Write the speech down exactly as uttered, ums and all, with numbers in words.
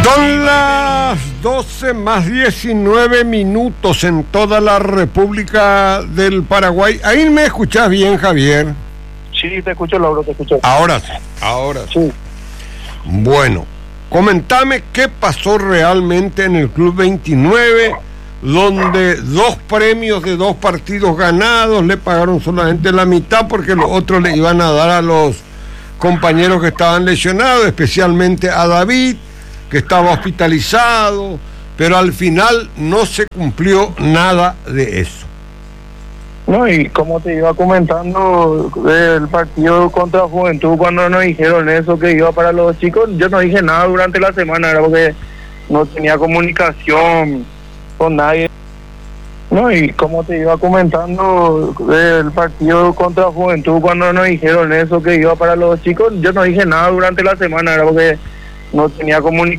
Son las doce más diecinueve minutos en toda la República del Paraguay. Ahí me escuchás bien, Javier. Sí, te escucho, Lauro, te escucho. Ahora sí, ahora sí. Sí. Bueno, comentame qué pasó realmente en el Club veintinueve, donde dos premios de dos partidos ganados le pagaron solamente la mitad porque los otros le iban a dar a los compañeros que estaban lesionados, especialmente a David, que estaba hospitalizado, pero al final no se cumplió nada de eso. No, y como te iba comentando del partido contra Juventud, cuando nos dijeron eso, que iba para los chicos, yo no dije nada durante la semana, era porque no tenía comunicación con nadie. No, y como te iba comentando del partido contra Juventud, cuando nos dijeron eso, que iba para los chicos, yo no dije nada durante la semana, era porque no tenía comunicación.